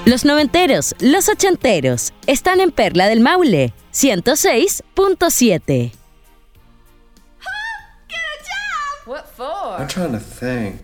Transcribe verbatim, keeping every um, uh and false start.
Los noventeros, los ochenteros, están en Perla del Maule, ciento seis punto siete. What for? I'm trying to think.